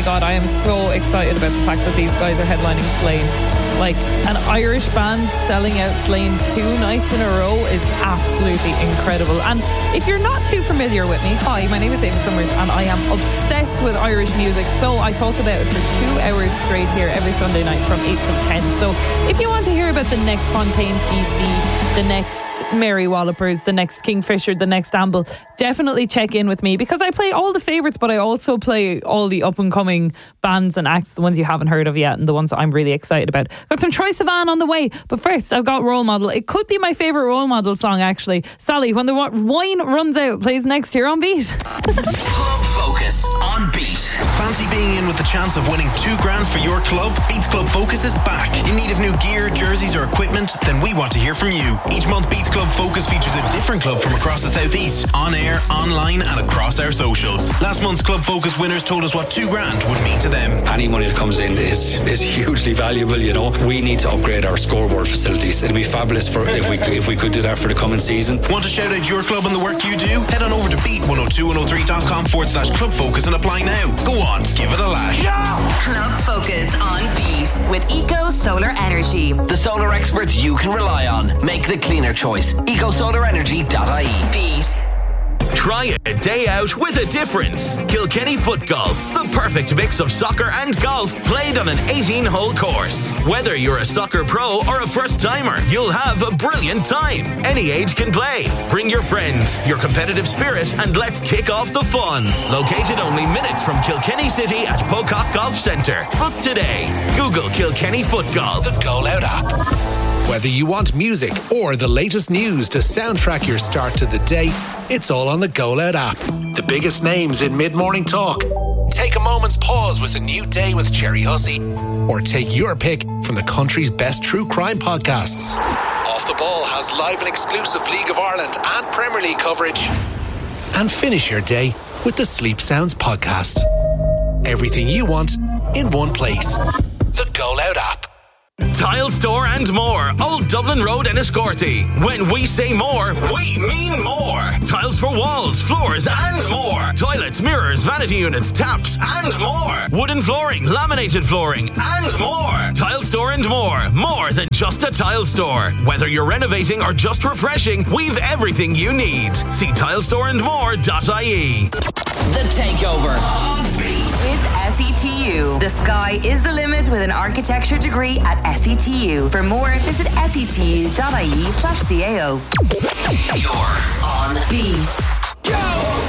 God, I am so excited about the fact that these guys are headlining Slane. Like, an Irish band selling out Slane 2 nights in a row is absolutely incredible. And if you're not too familiar with me, hi, my name is Ava Summers and I am obsessed with Irish music. So I talk about it for 2 hours straight here every Sunday night from 8 till 10. So if you want to hear about the next Fontaines DC, the next Mary Wallopers, the next Kingfisher, the next Amble, definitely check in with me, because I play all the favourites, but I also play all the up and coming bands and acts, the ones you haven't heard of yet and the ones that I'm really excited about. Got some Troye Sivan on the way, but first I've got Role Model. It could be my favourite Role Model song, actually. Sally, When the Wine Runs Out, plays next here on Beat. Club Focus on Beat. Fancy being in with the chance of winning $2,000 for your club? Beats Club Focus is back. In need of new gear, jerseys or equipment? Then we want to hear from you. Each month Beats Club Focus features a different club from across the southeast, on air, online and across our socials. Last month's Club Focus winners told us what $2,000 would mean to them. Any money that comes in is hugely valuable, you know. We need to upgrade our scoreboard facilities. It'd be fabulous for if we could do that for the coming season. Want to shout out your club and the work you do? Head on over to beat102103.com/Club Focus and apply now. Go on, give it a lash. Club Focus on Beat with Eco Solar Energy. The solar experts you can rely on. Make the cleaner choice. EcoSolarEnergy.ie. Beat. Try a day out with a difference. Kilkenny Foot Golf, the perfect mix of soccer and golf played on an 18-hole course. Whether you're a soccer pro or a first-timer, you'll have a brilliant time. Any age can play. Bring your friends, your competitive spirit, and let's kick off the fun. Located only minutes from Kilkenny City at Pocock Golf Centre. Book today. Google Kilkenny Foot Golf. The Go Loud app. Whether you want music or the latest news to soundtrack your start to the day, it's all on the Go Loud app. The biggest names in mid-morning talk. Take a moment's pause with A New Day with Jerry Hussey. Or take your pick from the country's best true crime podcasts. Off the Ball has live and exclusive League of Ireland and Premier League coverage. And finish your day with the Sleep Sounds podcast. Everything you want in one place. The Go Loud app. Tile Store and More, Old Dublin Road in Escorty. When we say more, we mean more. Tiles for walls, floors and more. Toilets, mirrors, vanity units, taps and more. Wooden flooring, laminated flooring and more. Tile Store and More. More than just a tile store. Whether you're renovating or just refreshing, we've everything you need. See tilestoreandmore.ie. The Takeover on Beat. With SETU. The sky is the limit with an architecture degree at SETU. For more, visit setu.ie/CAO. You're on Beat. Go!